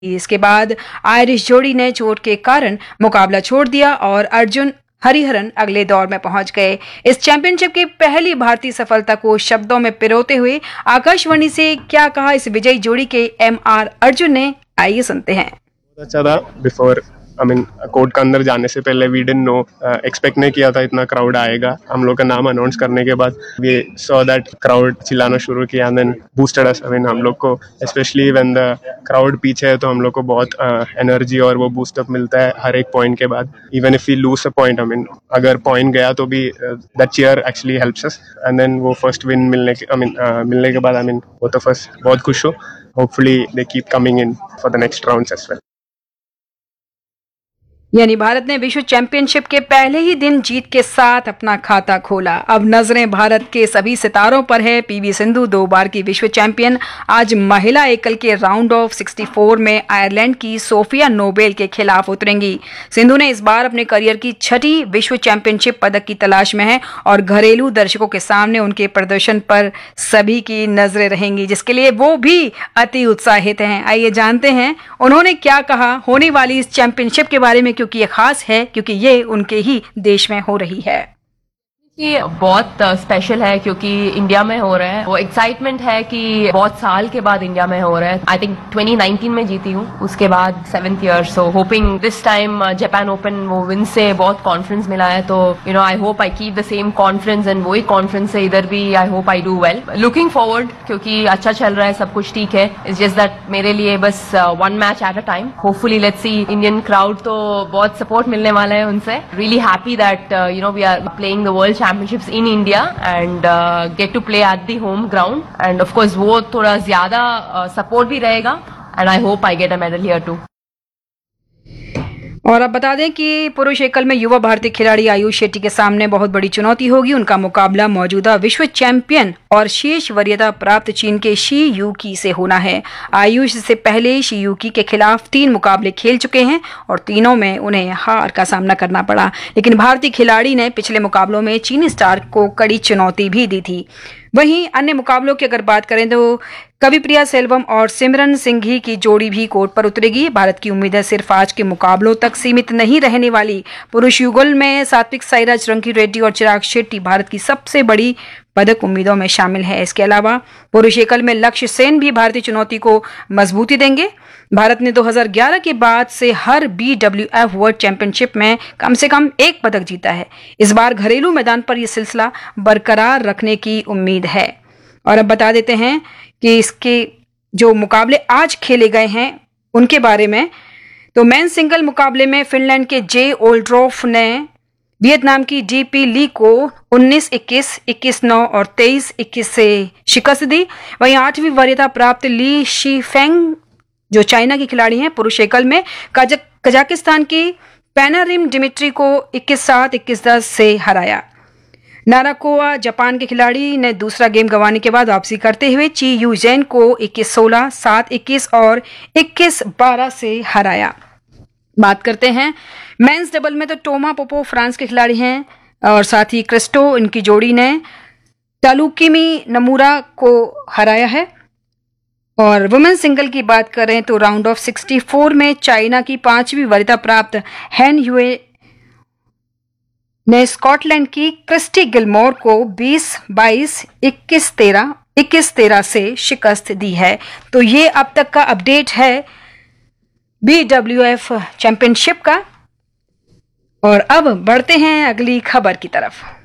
इसके बाद आयरिश जोड़ी ने चोट के कारण मुकाबला छोड़ दिया और अर्जुन हरिहरन अगले दौर में पहुंच गए। इस चैंपियनशिप की पहली भारतीय सफलता को शब्दों में पिरोते हुए आकाशवाणी से क्या कहा इस विजयी जोड़ी के MR अर्जुन ने, आइए सुनते हैं। अच्छा था। बिफोर कोर्ट का अंदर जाने से पहले वी डिडंट नो, एक्सपेक्ट नहीं किया था इतना क्राउड आएगा। हम लोग का नाम अनाउंस करने के बाद वी सॉ दैट क्राउड चिल्लाना शुरू किया एंड देन बूस्टेड अस। हम लोग को स्पेशली व्हेन द क्राउड पीछे है तो हम लोग को बहुत एनर्जी और वो बूस्टअप मिलता है हर एक पॉइंट के बाद। Even if we lose a point, अगर पॉइंट गया तो भी that cheer actually helps us. And then वो फर्स्ट विन मिलने के बाद वो तो फर्स्ट बहुत खुश हो। Hopefully they keep coming in for the next rounds as well. यानी भारत ने विश्व चैंपियनशिप के पहले ही दिन जीत के साथ अपना खाता खोला। अब नजरें भारत के सभी सितारों पर है। PV सिंधु 2 बार की विश्व चैंपियन आज महिला एकल के राउंड ऑफ 64 में आयरलैंड की सोफिया नोबेल के खिलाफ उतरेंगी। सिंधु ने इस बार अपने करियर की 6ठी विश्व चैंपियनशिप पदक की तलाश में है और घरेलू दर्शकों के सामने उनके प्रदर्शन पर सभी की नजरें रहेंगी, जिसके लिए वो भी अति उत्साहित हैं। आइए जानते हैं उन्होंने क्या कहा होने वाली इस चैंपियनशिप के बारे में, क्योंकि ये खास है, क्योंकि ये उनके ही देश में हो रही है। ये बहुत स्पेशल है क्योंकि इंडिया में हो रहा है। वो एक्साइटमेंट है कि बहुत साल के बाद इंडिया में हो रहा है। आई थिंक 2019 में जीती हूँ, उसके बाद 7th year. So hopping this time Japan open वो विन से बहुत कॉन्फिडेंस मिला है। तो I hope I keep the same confidence and वही कॉन्फिडेंस से इधर भी I hope I do well. Looking forward क्योंकि अच्छा चल रहा है, सब कुछ ठीक है। इट्स जस्ट दैट मेरे लिए बस 1 match at a time. Hopefully let's see. Indian crowd तो बहुत सपोर्ट मिलने वाला है उनसे। Really happy that we are playing the world championships in India and get to play at the home ground and of course वो थोड़ा ज्यादा support भी रहेगा and I hope I get a medal here too। और अब बता दें कि पुरुष एकल में युवा भारतीय खिलाड़ी आयुष शेट्टी के सामने बहुत बड़ी चुनौती होगी। उनका मुकाबला मौजूदा विश्व चैंपियन और शीर्ष वरीयता प्राप्त चीन के शी यूकी से होना है। आयुष से पहले शी यूकी के खिलाफ 3 मुकाबले खेल चुके हैं और तीनों में उन्हें हार का सामना करना पड़ा, लेकिन भारतीय खिलाड़ी ने पिछले मुकाबलों में चीनी स्टार को कड़ी चुनौती भी दी थी। वहीं अन्य मुकाबलों की अगर बात करें तो कविप्रिया सेल्वम और सिमरन सिंघी की जोड़ी भी कोर्ट पर उतरेगी। भारत की उम्मीदें सिर्फ आज के मुकाबलों तक सीमित नहीं रहने वाली। पुरुष युगल में सात्विक साईराज, रंकी रेड्डी और चिराग शेट्टी भारत की सबसे बड़ी पदक उम्मीदों में शामिल है। इसके अलावा पुरुष एकल में लक्ष्य सेन भी भारतीय चुनौती को मजबूती देंगे। भारत ने 2011 के बाद से हर BWF वर्ल्ड चैंपियनशिप में कम से कम 1 पदक जीता है। इस बार घरेलू मैदान पर यह सिलसिला बरकरार रखने की उम्मीद है। और अब बता देते हैं कि इसके जो मुकाबले आज खेले गए हैं उनके बारे में। तो मेंस सिंगल मुकाबले में फिनलैंड के जे ओल्ड्रोफ ने वियतनाम की DP ली को 19-21, 21-9 और 23-21 से शिकस्त दी। वहीं 8वीं वरीयता प्राप्त ली शीफेंग जो चाइना की खिलाड़ी हैं, पुरुष एकल में कजाकिस्तान की पैनारिम डिमिट्री को 21-7, 21-10 से हराया। नाराकोवा जापान के खिलाड़ी ने दूसरा गेम गंवाने के बाद वापसी करते हुए ची यूजेन को 21-16, 7-21 और 21-12 से हराया। बात करते हैं मेंस डबल में तो टोमा पोपो फ्रांस के खिलाड़ी हैं और साथ ही क्रिस्टो इनकी जोड़ी ने टालुकिमी नमूरा को हराया है। और वुमेन सिंगल की बात करें तो राउंड ऑफ 64 में चाइना की 5वीं वरीयता प्राप्त हैन ह्यूए ने स्कॉटलैंड की क्रिस्टी गिलमोर को 20-22, 21-13, 21-13 से शिकस्त दी है। तो ये अब तक का अपडेट है BWF चैंपियनशिप का। और अब बढ़ते हैं अगली खबर की तरफ।